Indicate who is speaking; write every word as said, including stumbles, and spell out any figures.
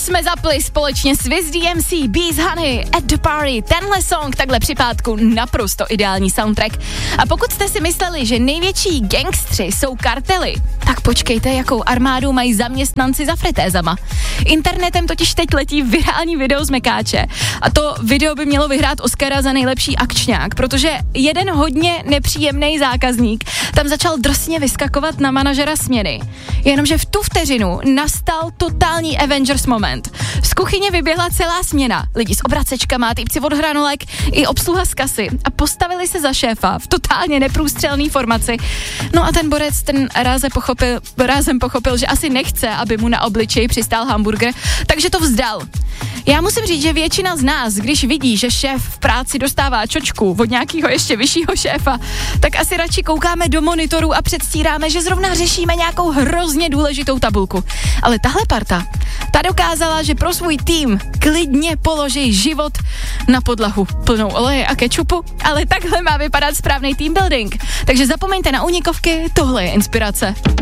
Speaker 1: jsme zapli společně s Wiz D M C, Bees Honey, At the Party. Tenhle song takhle při pátku naprosto ideální soundtrack. A pokud jste si mysleli, že největší gangstři jsou kartely, tak počkejte, jakou armádu mají zaměstnanci za fritézama. Internetem totiž teď letí virální video z Mekáče a to video by mělo vyhrát Oscara za nejlepší akčňák, protože jeden hodně nepříjemný zákazník tam začal drsně vyskakovat na manažera směny. Jenomže v tu vteřinu nastal totální Avengers moment. Z kuchyně vyběhla celá směna, lidi s obracečkama, týpci od hranolek i obsluha z kasy a postavili se za šéfa v totálně neprůstřelný formaci. No a ten borec ten ráze pochopil, rázem pochopil, že asi nechce, aby mu na obličeji přistál hamburger, takže to vzdal. Já musím říct, že většina z nás, když vidí, že šéf v práci dostává čočku od nějakého ještě vyššího šéfa, tak asi radši koukáme do monitoru a předstíráme, že zrovna řešíme nějakou hrozně důležitou tabulku. Ale tahle parta, ta dokázala, že pro svůj tým klidně položí život na podlahu plnou oleje a kečupu, ale takhle má vypadat správný team building. Takže zapomeňte na únikovky, tohle je inspirace.